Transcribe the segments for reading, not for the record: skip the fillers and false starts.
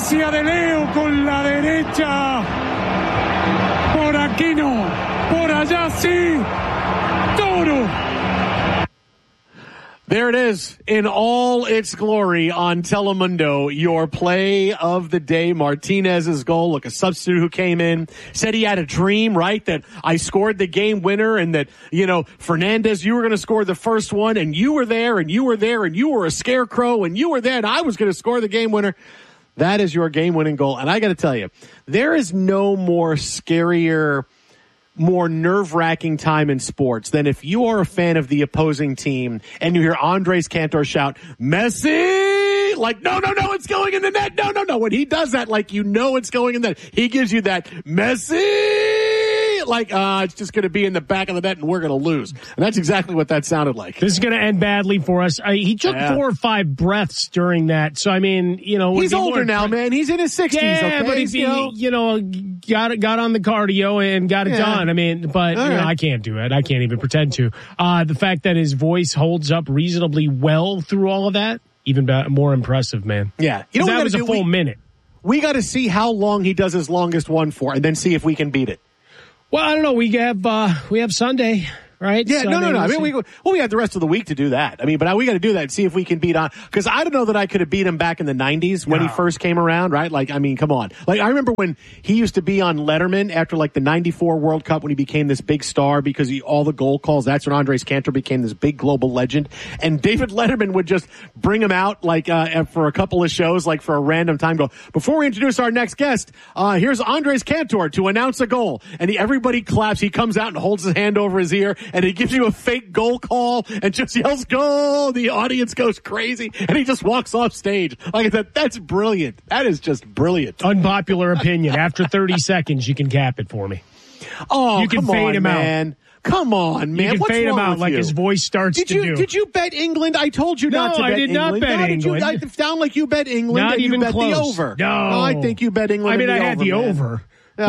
Gracia de Leo con la derecha. Por aquí no. Por allá sí. Toro. There it is in all its glory on Telemundo, your play of the day. Martinez's goal. Look, a substitute who came in, said he had a dream, right? That I scored the game winner and that, Fernandez, you were going to score the first one and you were there and you were there and you were a scarecrow and you were there and I was going to score the game winner. That is your game-winning goal. And I got to tell you, there is no more scarier, more nerve-wracking time in sports than if you are a fan of the opposing team and you hear Andres Cantor shout, Messi! Like, no, it's going in the net. No. When he does that, like, it's going in the net. He gives you that Messi! Like, it's just going to be in the back of the net and we're going to lose. And that's exactly what that sounded like. This is going to end badly for us. He took 4 or 5 breaths during that. So, I mean, he's older now, man. He's in his 60s. Yeah, okay? but if he, got on the cardio and got it done. I mean, but I can't do it. I can't even pretend to. The fact that his voice holds up reasonably well through all of that, even more impressive, man. Yeah. That was a full minute. We got to see how long he does his longest one for and then see if we can beat it. Well, I don't know. We have Sunday, right? Yeah, no. I mean, we had the rest of the week to do that. I mean, but we got to do that and see if we can beat on. Because I don't know that I could have beat him back in the 90s when he first came around, right? Like, I mean, come on. Like, I remember when he used to be on Letterman after, like, the 94 World Cup when he became this big star because all the goal calls. That's when Andres Cantor became this big global legend. And David Letterman would just bring him out, like, for a couple of shows, like, for a random time. Go, before we introduce our next guest, here's Andres Cantor to announce a goal. And everybody claps. He comes out and holds his hand over his ear, and he gives you a fake goal call and just yells, goal! The audience goes crazy, and he just walks off stage. Like I said, that's brilliant. That is just brilliant. Unpopular opinion. After 30 seconds, you can cap it for me. Oh, you can come fade on, him man. out. Come on, man. You can What's fade him wrong out with like you? His voice starts to do. Did you bet England? I told you not to bet England. No, I did not bet England. I sound like you bet England not and even you bet close. the over. No. I think you bet England. I had the over.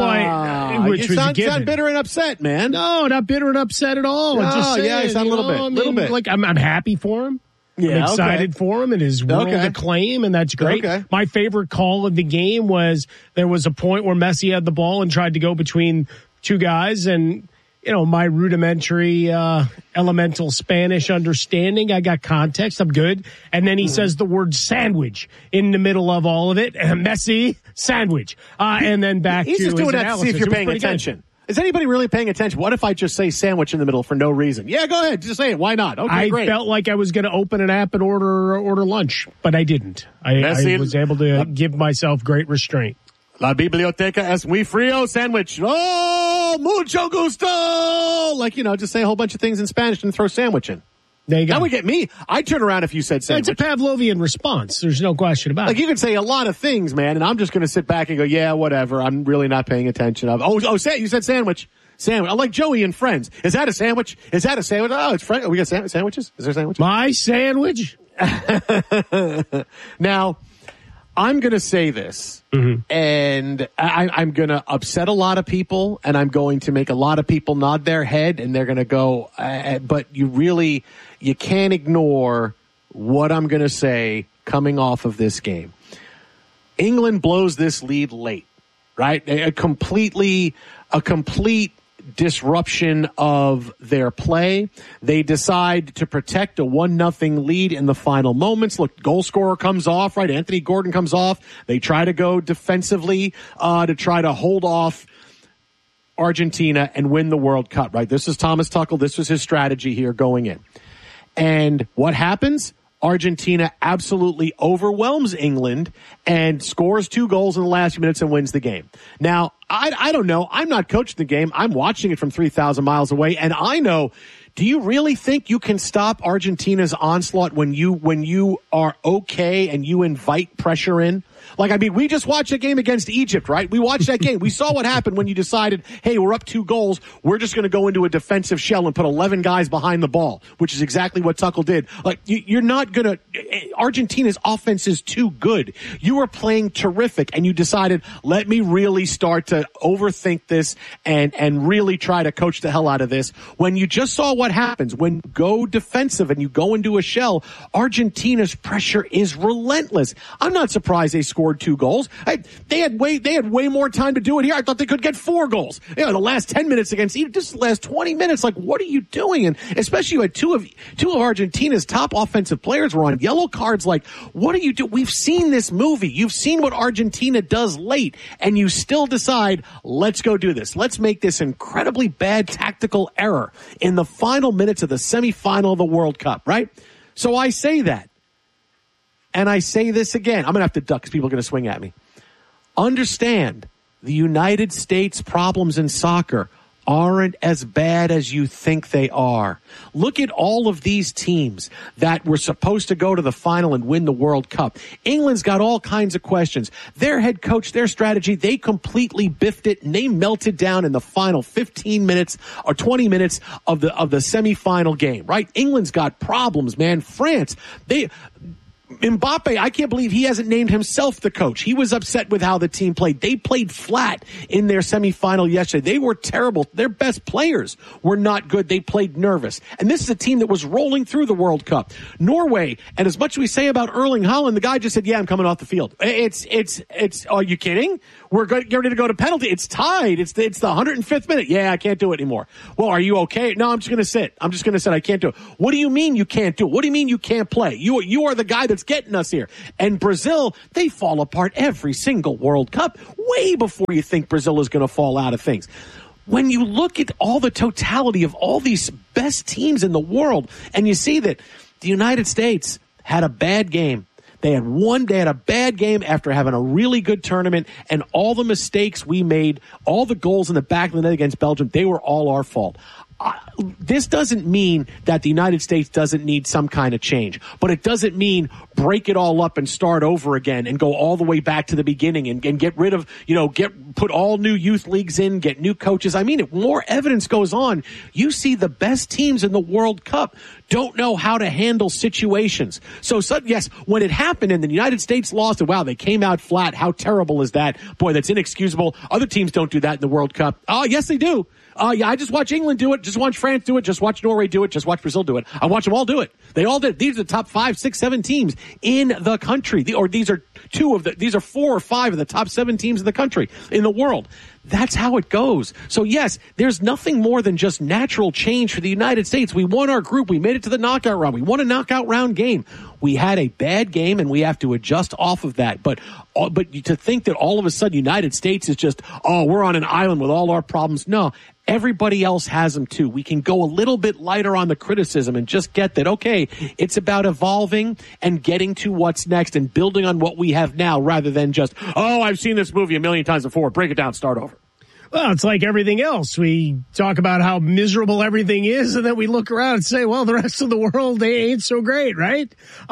Which you was a given. sound bitter and upset, man. No, not bitter and upset at all. You sound a little bit. Like I'm happy for him. Yeah, I'm excited for him and his world acclaim, and that's great. Okay. My favorite call of the game was there was a point where Messi had the ball and tried to go between 2 guys, and my rudimentary elemental Spanish understanding, I got context, I'm good. And then he says the word sandwich in the middle of all of it. Messi, sandwich. And then back He's to just his doing that analysis. to see if you're paying attention. Good. Is anybody really paying attention? What if I just say sandwich in the middle for no reason? Yeah, go ahead. Just say it. Why not? Okay, great. I felt like I was going to open an app and order lunch, but I didn't. I was able to give myself great restraint. La biblioteca es muy frío sandwich. Oh, mucho gusto. Like, just say a whole bunch of things in Spanish and throw sandwich in. There you go. That would get me. I'd turn around if you said sandwich. It's a Pavlovian response. There's no question about it. Like, you could say a lot of things, man, and I'm just going to sit back and go, yeah, whatever. I'm really not paying attention. You said sandwich. Sandwich. I'm like Joey and Friends. Is that a sandwich? Is that a sandwich? Oh, it's Friends. We got sandwiches? Is there a sandwich? My sandwich? Now, I'm going to say this, and I'm going to upset a lot of people, and I'm going to make a lot of people nod their head, and they're going to go, but you can't ignore what I'm going to say coming off of this game. England blows this lead late, right? A complete disruption of their play. They decide to protect a 1-0 lead in the final moments. Look, goal scorer comes off, right? Anthony Gordon comes off. They try to go defensively to try to hold off Argentina and win the World Cup, right? This is Thomas Tuchel. This was his strategy here going in. And what happens? Argentina absolutely overwhelms England and scores 2 goals in the last few minutes and wins the game. Now, I don't know. I'm not coaching the game. I'm watching it from 3,000 miles away, and I know. Do you really think you can stop Argentina's onslaught when you are okay and you invite pressure in? Like, I mean, we just watched a game against Egypt, right? We watched that game. We saw what happened when you decided, hey, we're up 2 goals. We're just going to go into a defensive shell and put 11 guys behind the ball, which is exactly what Tuchel did. Like, you're not going to – Argentina's offense is too good. You were playing terrific, and you decided, let me really start to overthink this and really try to coach the hell out of this. When you just saw what what happens when you go defensive and you go into a shell. Argentina's pressure is relentless. I'm not surprised they scored 2 goals. They had way more time to do it here. I thought they could get 4 goals. The last 10 minutes against Egypt, just the last 20 minutes. Like, what are you doing? And especially you had two of Argentina's top offensive players were on yellow cards. Like, what are you doing? We've seen this movie. You've seen what Argentina does late, and you still decide, let's go do this. Let's make this incredibly bad tactical error in the final minutes of the semifinal of the World Cup, right? So I say that. And I say this again. I'm going to have to duck because people are going to swing at me. Understand, the United States problems in soccer aren't as bad as you think they are. Look at all of these teams that were supposed to go to the final and win the World Cup. England's got all kinds of questions. Their head coach, their strategy, they completely biffed it, and they melted down in the final 15 minutes or 20 minutes of the semifinal game, right? England's got problems, man. France, Mbappe, I can't believe he hasn't named himself the coach. He was upset with how the team played. They played flat in their semifinal yesterday. They were terrible. Their best players were not good. They played nervous. And this is a team that was rolling through the World Cup. Norway, and as much as we say about Erling Haaland, the guy just said, yeah, I'm coming off the field. Are you kidding? We're getting ready to go to penalty. It's tied. It's the 105th minute. Yeah, I can't do it anymore. Well, are you okay? No, I'm just going to sit. I can't do it. What do you mean you can't do it? What do you mean you can't play? You are the guy that's getting us here. And Brazil, they fall apart every single World Cup way before you think Brazil is going to fall out of things. When you look at all the totality of all these best teams in the world, and you see that the United States had a bad game. They had a bad game after having a really good tournament, and all the mistakes we made, all the goals in the back of the net against Belgium, they were all our fault. This doesn't mean that the United States doesn't need some kind of change, but it doesn't mean break it all up and start over again and go all the way back to the beginning and get rid of, put all new youth leagues in, get new coaches. I mean, if more evidence goes on, you see the best teams in the World Cup don't know how to handle situations. So yes, when it happened and the United States lost, wow, they came out flat. How terrible is that? Boy, that's inexcusable. Other teams don't do that in the World Cup. Oh, yes, they do. Yeah, I just watch England do it. Just watch France do it. Just watch Norway do it. Just watch Brazil do it. I watch them all do it. They all did. These are the top 5, 6, 7 teams in the country. These are 4 or 5 of the top 7 teams in the country, in the world. That's how it goes. So yes, there's nothing more than just natural change for the United States. We won our group. We made it to the knockout round. We won a knockout round game. We had a bad game, and we have to adjust off of that. But to think that all of a sudden United States is just, we're on an island with all our problems. No, everybody else has them too. We can go a little bit lighter on the criticism and just get that, okay, it's about evolving and getting to what's next and building on what we have now rather than just, I've seen this movie a million times before. Break it down, start over. Well, it's like everything else. We talk about how miserable everything is, and then we look around and say, well, the rest of the world, they ain't so great, right?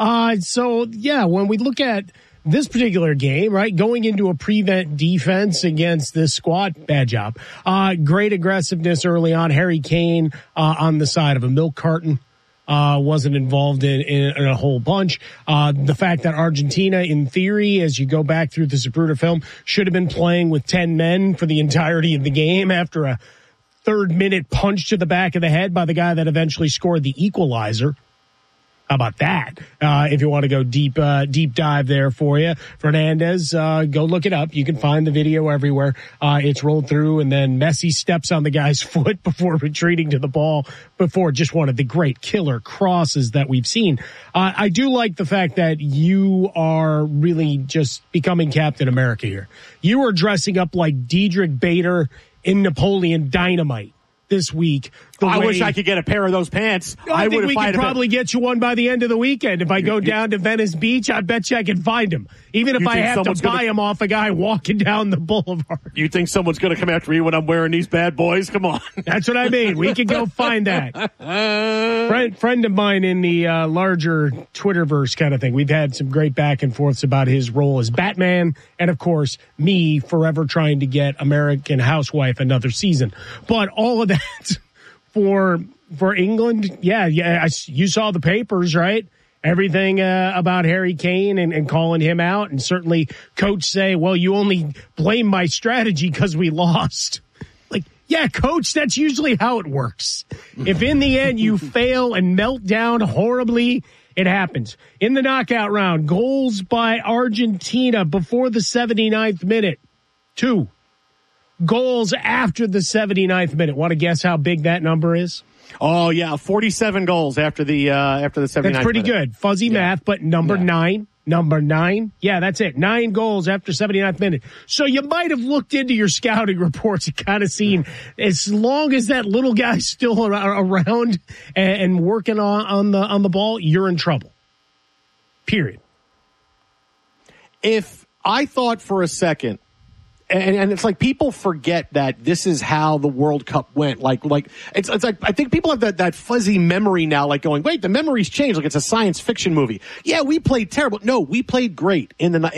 When we look at this particular game, right, going into a prevent defense against this squad, bad job. Great aggressiveness early on. Harry Kane on the side of a milk carton. Wasn't involved in a whole bunch. The fact that Argentina, in theory, as you go back through the Zapruder film, should have been playing with 10 men for the entirety of the game after a 3rd-minute punch to the back of the head by the guy that eventually scored the equalizer. How about that? If you want to go deep dive there for you, Fernandez, go look it up. You can find the video everywhere. It's rolled through, and then Messi steps on the guy's foot before retreating to the ball before just one of the great killer crosses that we've seen. I do like the fact that you are really just becoming Captain America here. You are dressing up like Diedrich Bader in Napoleon Dynamite this week. I wish I could get a pair of those pants. I think we could probably get you one by the end of the weekend. If I go down to Venice Beach, I bet you I can find them. Even if I have to buy them off a guy walking down the boulevard. You think someone's going to come after me when I'm wearing these bad boys? Come on. That's what I mean. We can go find that. Friend of mine in the larger Twitterverse kind of thing. We've had some great back and forths about his role as Batman, and of course, me forever trying to get American Housewife another season. But all of that for England, you saw the papers, right? Everything about Harry Kane and calling him out, and certainly coach say, well, you only blame my strategy because we lost. Like, Yeah, coach, that's usually how it works. If in the end you fail and melt down horribly, it happens. In the knockout round, goals by Argentina before the 79th minute. 2. Goals after the 79th minute. Want to guess how big that number is? Oh, yeah, 47 goals after the 79th minute. That's pretty good. Fuzzy math, but number 9. Number 9. Yeah, that's it. 9 goals after 79th minute. So you might have looked into your scouting reports and kind of seen, as long as that little guy's still around and working on the ball, you're in trouble. Period. If I thought for a second, and it's like people forget that this is how the World Cup went. Like it's like I think people have that fuzzy memory now, like going, wait, the memory's changed. Like it's a science fiction movie. Yeah, we played terrible. No, we played great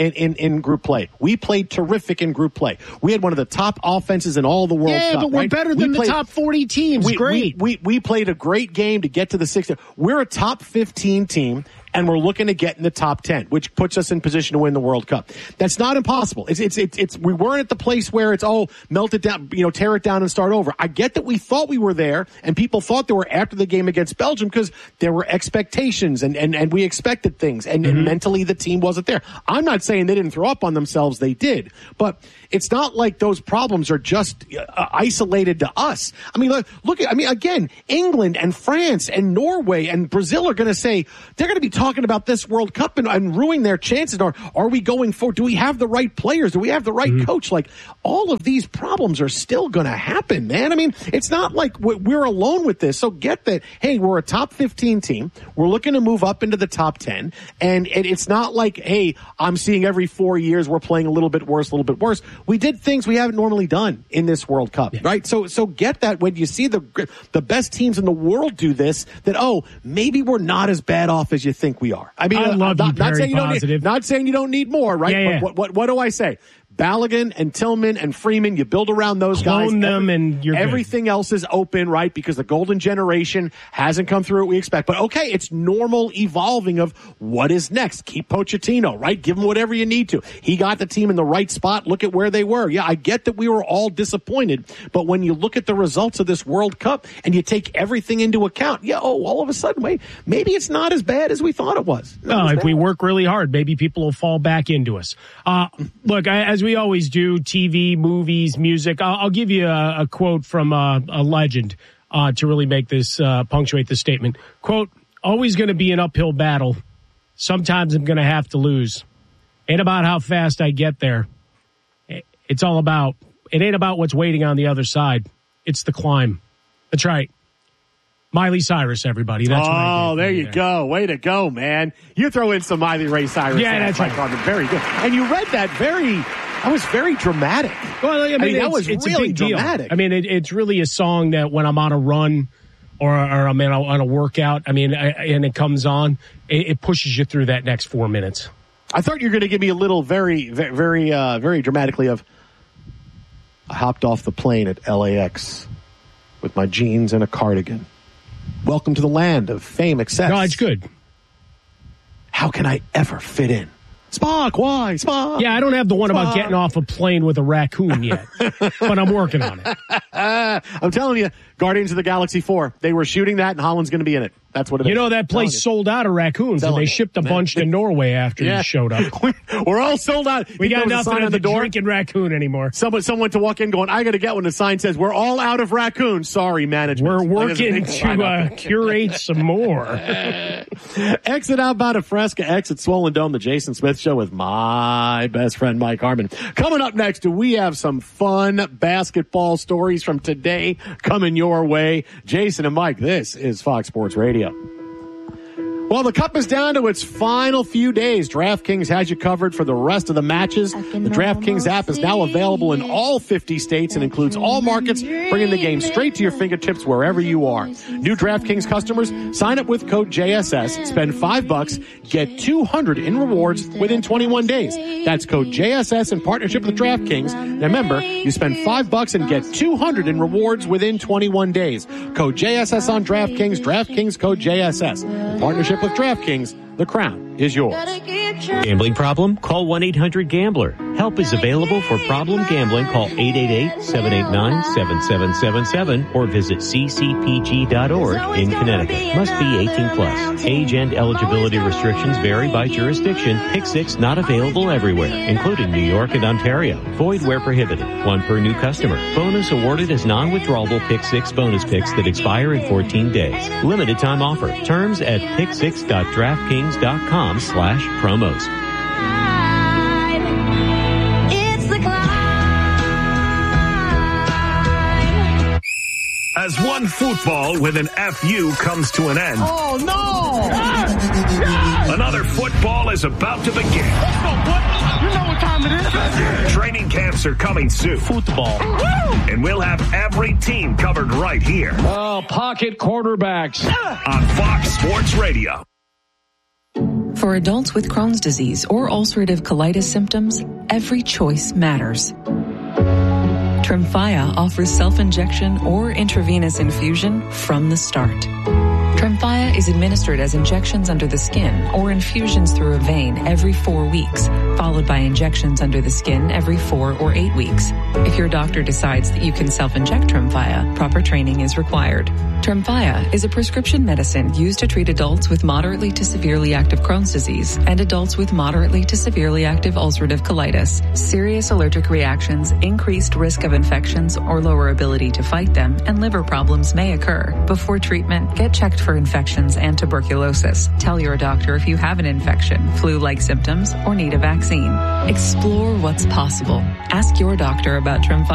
in group play. We played terrific in group play. We had one of the top offenses in all the World Cup. Yeah, but we're better than the top 40 teams. Great. We played a great game to get to the 6th. We're a top 15 team. And we're looking to get in the top 10, which puts us in position to win the World Cup. That's not impossible. We weren't at the place where it's, melt it down, tear it down and start over. I get that we thought we were there, and people thought they were after the game against Belgium because there were expectations and we expected things, and mentally the team wasn't there. I'm not saying they didn't throw up on themselves. They did. But it's not like those problems are just isolated to us. I mean, again, England and France and Norway and Brazil are going to say, they're going to be talking about this World Cup and ruining their chances. Are we going forward? Do we have the right players? Do we have the right coach? Like, all of these problems are still going to happen, man. I mean, it's not like we're alone with this. So get that, hey, we're a top 15 team. We're looking to move up into the top 10. And it's not like, hey, I'm seeing every 4 years we're playing a little bit worse. We did things we haven't normally done in this World Cup, right? So get that when you see the best teams in the world do this, that, maybe we're not as bad off as you think we are. I mean, I love not saying you don't need more, right? Yeah. But what do I say? Balogun and Tillman and Freeman, you build around those guys. Clone them and you're everything good. Else is open, right? Because the golden generation hasn't come through what we expect. But okay, it's normal evolving of what is next. Keep Pochettino, right? Give him whatever you need to. He got the team in the right spot. Look at where they were. Yeah, I get that we were all disappointed. But when you look at the results of this World Cup and you take everything into account, all of a sudden, wait, maybe it's not as bad as we thought it was. If we work really hard, maybe people will fall back into us. Look, as we always do, TV, movies, music. I'll give you a quote from a legend to really make this punctuate this statement. Quote, always going to be an uphill battle. Sometimes I'm going to have to lose. Ain't about how fast I get there. It ain't about what's waiting on the other side. It's the climb. That's right. Miley Cyrus, everybody. That's what I did. There you go. Way to go, man. You throw in some Miley Ray Cyrus. Yeah, that's right. Very good. And you read that that was very dramatic. Well, I mean that was it's really a big dramatic. Deal. I mean, it's really a song that when I'm on a run or I'm on a workout, and it comes on, it pushes you through that next 4 minutes. I thought you were going to give me a little very, very, very dramatically of, I hopped off the plane at LAX with my jeans and a cardigan. Welcome to the land of fame, excess. No, it's good. How can I ever fit in? Spock, why? Spock. Yeah, I don't have the one about getting off a plane with a raccoon yet, but I'm working on it. I'm telling you, Guardians of the Galaxy 4, they were shooting that, and Holland's going to be in it. That's what it is. You know, that place sold out of raccoons, and they shipped a bunch to Norway after you showed up. We're all sold out. We got nothing at the drinking raccoon anymore. Someone to walk in going, I got to get one. The sign says, we're all out of raccoons. Sorry, management. We're working to curate some more. Exit outbound of Fresca, exit Swollen Dome, the Jason Smith Show with my best friend, Mike Harmon. Coming up next, we have some fun basketball stories from today coming your way. Jason and Mike, this is Fox Sports Radio. Well, the Cup is down to its final few days. DraftKings has you covered for the rest of the matches. The DraftKings app is now available in all 50 states and includes all markets, bringing the game straight to your fingertips wherever you are. New DraftKings customers, sign up with code JSS, spend $5, get $200 in rewards within 21 days. That's code JSS in partnership with DraftKings. Now remember, you spend $5 and get $200 in rewards within 21 days. Code JSS on DraftKings, DraftKings code JSS. In partnership with DraftKings, the crown is yours. Gambling problem? Call 1-800-GAMBLER. Help is available for problem gambling. Call 888-789-7777 or visit ccpg.org in Connecticut. Must be 18 plus. Age and eligibility restrictions vary by jurisdiction. Pick 6 not available everywhere, including New York and Ontario. Void where prohibited. 1 per new customer. Bonus awarded as non-withdrawable Pick 6 bonus picks that expire in 14 days. Limited time offer. Terms at pick6.draftkings.com/promos. As one football with an FU comes to an end. Oh, no! Another football is about to begin. Let's go, boy. You know what time it is. Training camps are coming soon. Football. And we'll have every team covered right here. Oh, pocket quarterbacks. On Fox Sports Radio. For adults with Crohn's disease or ulcerative colitis symptoms, every choice matters. Tremfya offers self-injection or intravenous infusion from the start. Tremfya is administered as injections under the skin or infusions through a vein every 4 weeks, followed by injections under the skin every 4 or 8 weeks. If your doctor decides that you can self-inject Tremfya, proper training is required. Tremfya is a prescription medicine used to treat adults with moderately to severely active Crohn's disease and adults with moderately to severely active ulcerative colitis. Serious allergic reactions, increased risk of infections or lower ability to fight them, and liver problems may occur. Before treatment, get checked for infections and tuberculosis. Tell your doctor if you have an infection, flu-like symptoms, or need a vaccine. Explore what's possible. Ask your doctor about Tremfya